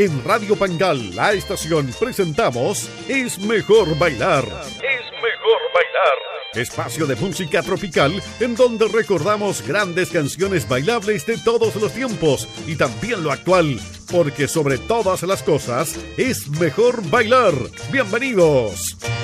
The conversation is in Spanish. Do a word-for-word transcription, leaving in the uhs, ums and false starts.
En Radio Pangal, la estación, presentamos Es Mejor Bailar. Es Mejor Bailar. Espacio de música tropical en donde recordamos grandes canciones bailables de todos los tiempos y también lo actual, porque sobre todas las cosas es mejor bailar. Bienvenidos.